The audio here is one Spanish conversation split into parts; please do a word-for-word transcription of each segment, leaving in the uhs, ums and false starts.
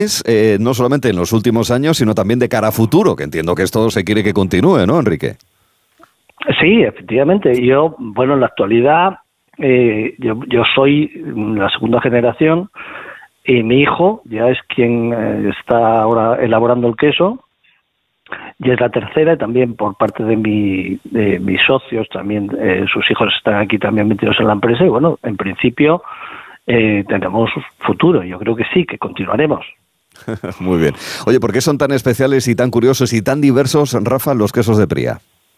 Eh, no solamente en los últimos años, sino también de cara a futuro, que entiendo que esto se quiere que continúe, ¿no, Enrique? Sí, efectivamente. Yo, bueno, en la actualidad, eh, yo, yo soy la segunda generación y mi hijo ya es quien eh, está ahora elaborando el queso, y es la tercera, y también por parte de, mi, de mis socios, también eh, sus hijos están aquí también metidos en la empresa, y bueno, en principio eh, tenemos futuro. Yo creo que sí, que continuaremos. Muy bien. Oye, ¿por qué son tan especiales y tan curiosos y tan diversos, Rafa, los quesos de Pría?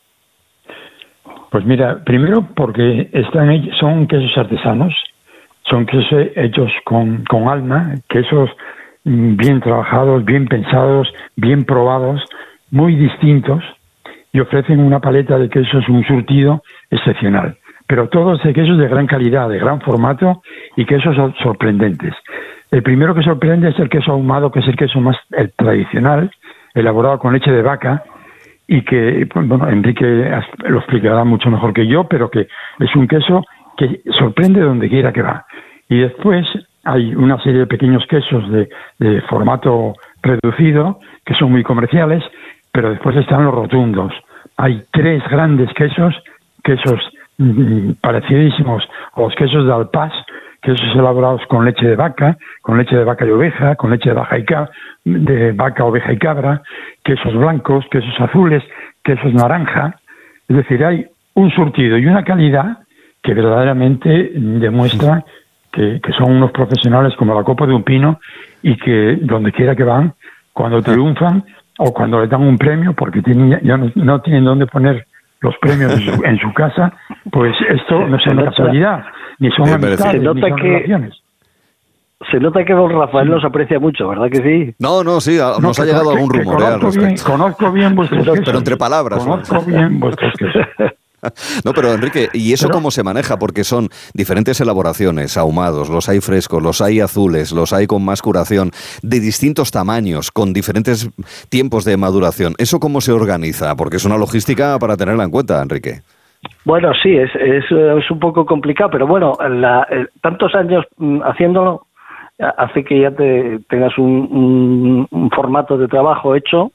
Pues mira, primero porque están son quesos artesanos, son quesos hechos con, con alma, quesos bien trabajados, bien pensados, bien probados, muy distintos, y ofrecen una paleta de quesos, un surtido excepcional. Pero todos de quesos de gran calidad, de gran formato y quesos sorprendentes. El primero que sorprende es el queso ahumado, que es el queso más el tradicional, elaborado con leche de vaca, y que, bueno, Enrique lo explicará mucho mejor que yo, pero que es un queso que sorprende donde quiera que va. Y después hay una serie de pequeños quesos de, de formato reducido, que son muy comerciales, pero después están los rotundos. Hay tres grandes quesos, quesos mmm, parecidísimos a los quesos de Alpás, quesos elaborados con leche de vaca, con leche de vaca y oveja, con leche de vaca, y ca- de vaca, oveja y cabra, quesos blancos, quesos azules, quesos naranja. Es decir, hay un surtido y una calidad que verdaderamente demuestra que, que son unos profesionales como la copa de un pino, y que donde quiera que van, cuando triunfan o cuando les dan un premio, porque tienen, ya no, no tienen dónde poner los premios en su, en su casa, pues esto no es una casualidad, ni son Me amistades, se ni nota son que, relaciones. Se nota que don Rafael Sí. nos aprecia mucho, ¿verdad que sí? No, no, sí, a- No, nos que ha llegado con- algún que- que rumor eh, al conozco bien, respecto. conozco bien vuestros quesos. Pero entre palabras. Conozco bien vuestros quesos. No, pero Enrique, ¿y eso Pero- cómo se maneja? Porque son diferentes elaboraciones, ahumados, los hay frescos, los hay azules, los hay con más curación, de distintos tamaños, con diferentes tiempos de maduración. ¿Eso cómo se organiza? Porque es una logística para tenerla en cuenta, Enrique. Bueno, sí, es, es, es un poco complicado, pero bueno, la, eh, tantos años mm, haciéndolo hace que ya te tengas un, un, un formato de trabajo hecho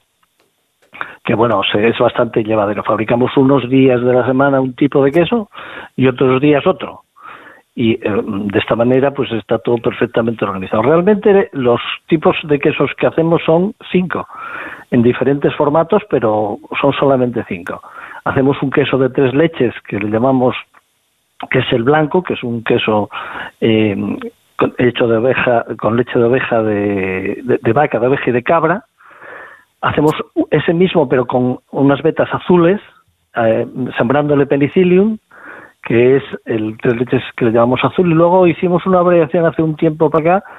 que, bueno, se, es bastante llevadero. Fabricamos unos días de la semana un tipo de queso y otros días otro. Y eh, de esta manera pues está todo perfectamente organizado. Realmente los tipos de quesos que hacemos son cinco, en diferentes formatos, pero son solamente cinco. Hacemos un queso de tres leches que le llamamos, que es el blanco, que es un queso eh, con, hecho de oveja, con leche de oveja, de, de, de vaca, de oveja y de cabra. Hacemos ese mismo, pero con unas vetas azules, eh, sembrándole penicillium, que es el tres leches que le llamamos azul, y luego hicimos una variación hace un tiempo para acá,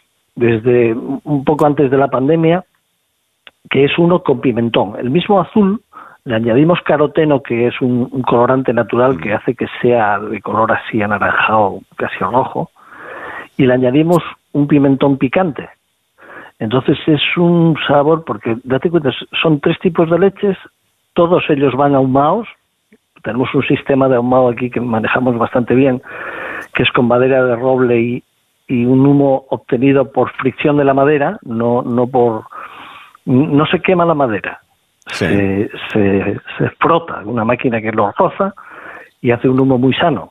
desde un poco antes de la pandemia, que es uno con pimentón. El mismo azul le añadimos caroteno, que es un, un colorante natural que hace que sea de color así anaranjado, casi rojo, y le añadimos un pimentón picante. Entonces es un sabor, porque date cuenta, son tres tipos de leches, todos ellos van ahumados. Tenemos un sistema de ahumado aquí que manejamos bastante bien, que es con madera de roble y, y un humo obtenido por fricción de la madera, no no por no se quema la madera, Sí. se, se, se frota una máquina que lo roza y hace un humo muy sano.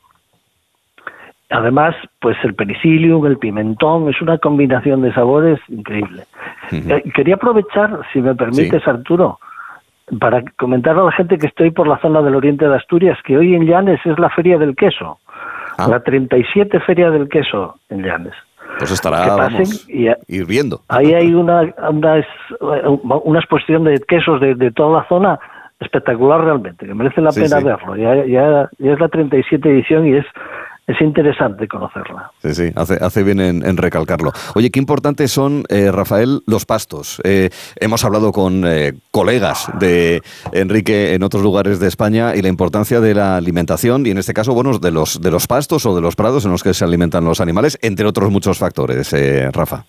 Además, pues el penicillium, el pimentón, es una combinación de sabores increíble. Uh-huh. Eh, quería aprovechar, si me permites, Sí. Arturo, para comentar a la gente que estoy por la zona del oriente de Asturias, que hoy en Llanes es la Feria del Queso, Ah. la treinta y siete Feria del Queso en Llanes. Pues estará, Que pasen vamos, y a- ir viendo. Ahí hay una, una, una exposición de quesos de, de toda la zona espectacular realmente, que merece la Sí, pena sí. verlo. Ya, ya, ya es la treinta y siete edición y es, es interesante conocerla. Sí, sí, hace, hace bien en, en recalcarlo. Oye, qué importantes son, eh, Rafael, los pastos. Eh, hemos hablado con eh, colegas de Enrique en otros lugares de España y la importancia de la alimentación y en este caso, bueno, de los, de los pastos o de los prados en los que se alimentan los animales, entre otros muchos factores, eh, Rafa.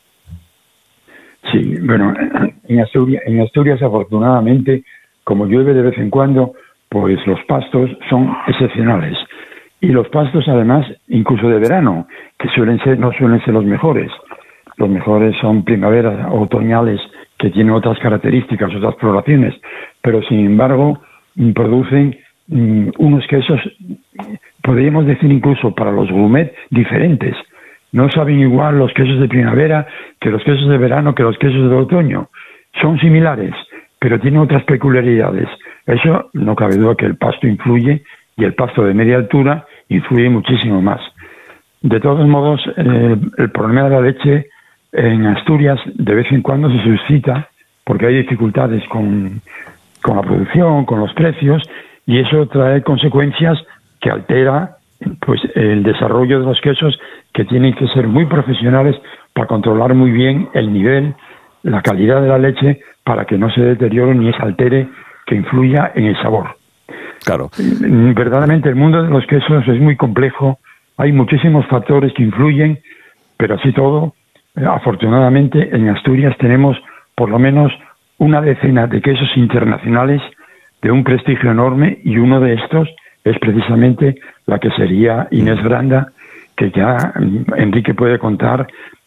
Sí, bueno, en Asturias, en Asturias afortunadamente, como llueve de vez en cuando, pues los pastos son excepcionales. Y los pastos, además, incluso de verano, que suelen ser no suelen ser los mejores. los mejores son primaveras, otoñales, que tienen otras características, otras floraciones, pero sin embargo producen um, unos quesos, podríamos decir incluso para los gourmet, diferentes. No saben igual los quesos de primavera que los quesos de verano, que los quesos de otoño. Son similares, pero tienen otras peculiaridades. Eso no cabe duda que el pasto influye, y el pasto de media altura influye muchísimo más. De todos modos, eh, el problema de la leche en Asturias de vez en cuando se suscita porque hay dificultades con, con la producción, con los precios, y eso trae consecuencias que altera pues el desarrollo de los quesos, que tienen que ser muy profesionales para controlar muy bien el nivel, la calidad de la leche, para que no se deteriore ni se altere, que influya en el sabor. Claro. Verdaderamente el mundo de los quesos es muy complejo, hay muchísimos factores que influyen, pero así todo, afortunadamente en Asturias tenemos por lo menos una decena de quesos internacionales de un prestigio enorme, y uno de estos es precisamente la que sería Inés Granda, que ya Enrique puede contar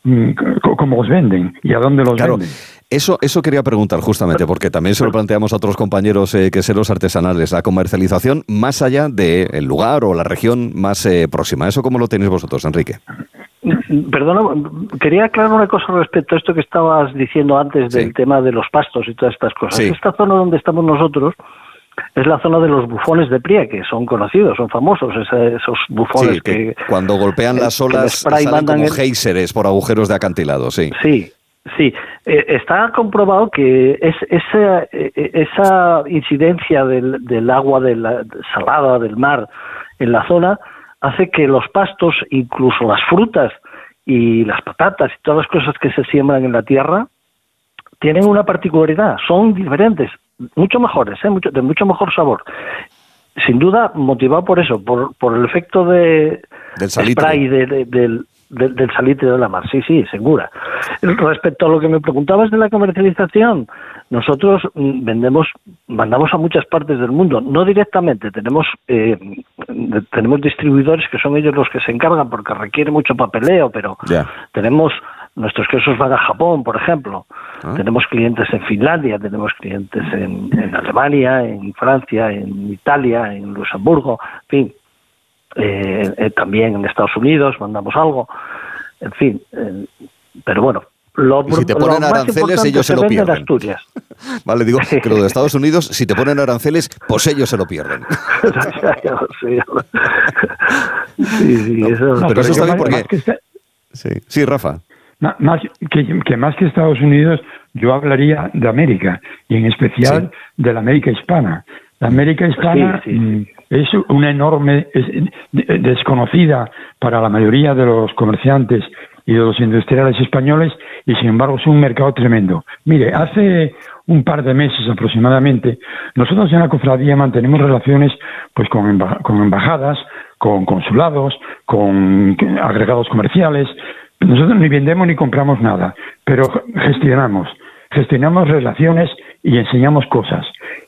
cómo os venden y a dónde los claro. venden. Eso, eso quería preguntar justamente, porque también se lo planteamos a otros compañeros eh, queseros artesanales, la comercialización más allá del lugar o la región más eh, próxima. ¿Eso cómo lo tenéis vosotros, Enrique? Perdona, quería aclarar una cosa respecto a esto que estabas diciendo antes del sí. tema de los pastos y todas estas cosas. Sí. Esta zona donde estamos nosotros es la zona de los bufones de Pría, que son conocidos, son famosos, esos bufones sí, que, que... cuando golpean las olas salen como el... géiseres por agujeros de acantilado, sí. Sí. Sí, eh, está comprobado que es, esa, eh, esa incidencia del, del agua de la, salada del mar en la zona hace que los pastos, incluso las frutas y las patatas y todas las cosas que se siembran en la tierra, tienen una particularidad, son diferentes, mucho mejores, ¿eh? mucho, de mucho mejor sabor. Sin duda, motivado por eso, por, por el efecto de del salitre. spray de, de, del... Del, del salitre de la mar, sí, sí, segura. Respecto a lo que me preguntabas de la comercialización, nosotros vendemos, mandamos a muchas partes del mundo, no directamente, tenemos eh, tenemos distribuidores que son ellos los que se encargan porque requiere mucho papeleo, pero yeah. tenemos, nuestros quesos van a Japón, por ejemplo, ¿Ah? tenemos clientes en Finlandia, tenemos clientes en, en Alemania, en Francia, en Italia, en Luxemburgo, en fin. Eh, eh, también en Estados Unidos mandamos algo, en fin, eh, pero bueno, lo, y si te ponen aranceles ellos se, se lo pierden. Asturias. Vale, digo que lo de Estados Unidos, si te ponen aranceles, pues ellos se lo pierden. sí, sí, no, eso, no, pero, pero eso está bien porque... Está... Sí, sí, Rafa. Más que, que más que Estados Unidos, yo hablaría de América, y en especial sí. de la América hispana. La América hispana sí, sí, sí. es una enorme, es desconocida para la mayoría de los comerciantes y de los industriales españoles, y sin embargo es un mercado tremendo. Mire, hace un par de meses aproximadamente, nosotros en la cofradía mantenemos relaciones pues con, emba con embajadas, con consulados, con agregados comerciales. Nosotros ni vendemos ni compramos nada, pero gestionamos, gestionamos relaciones y enseñamos cosas.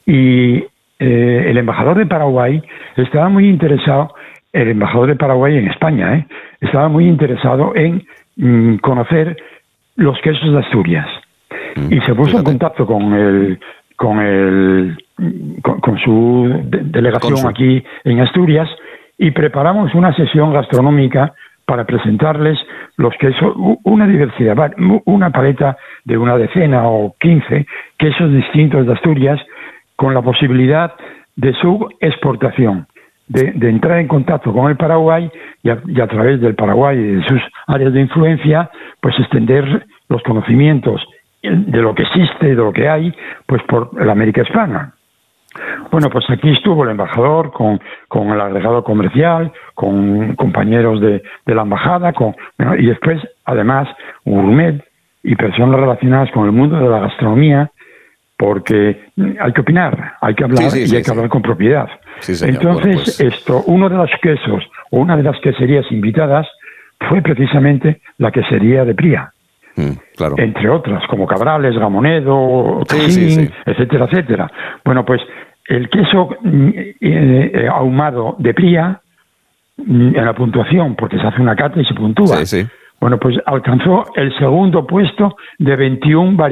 Y Eh, el embajador de Paraguay estaba muy interesado, el embajador de Paraguay en España, ¿eh? estaba muy interesado en mm, conocer los quesos de Asturias. Mm, y se puso fíjate. en contacto con el con el con, con su de delegación con su... aquí en Asturias, y preparamos una sesión gastronómica para presentarles los quesos, una diversidad, una paleta de una decena o quince quesos distintos de Asturias, con la posibilidad de su exportación, de, de entrar en contacto con el Paraguay y a, y a través del Paraguay y de sus áreas de influencia, pues extender los conocimientos de lo que existe, de lo que hay, pues por la América hispana. Bueno, pues aquí estuvo el embajador con, con el agregado comercial, con compañeros de, de la embajada, con, bueno, y después, además, un gourmet y personas relacionadas con el mundo de la gastronomía, porque hay que opinar, hay que hablar sí, sí, y sí, hay que sí. hablar con propiedad. Sí, señor. Entonces, bueno, pues... esto, uno de los quesos, o una de las queserías invitadas, fue precisamente la quesería de Pría. Mm, claro. Entre otras, como Cabrales, Gamonedo, sí, Cajín, sí, sí. etcétera, etcétera. Bueno, pues el queso eh, eh, ahumado de Pría, en la puntuación, porque se hace una cata y se puntúa. Sí, sí. Bueno, pues alcanzó el segundo puesto de veintiuna variedades.